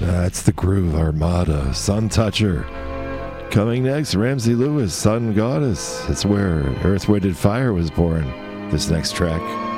That's the Groove Armada, Sun Toucher. Coming next, Ramsey Lewis, Sun Goddess. It's where Earth, Wind & Fire was born, this next track.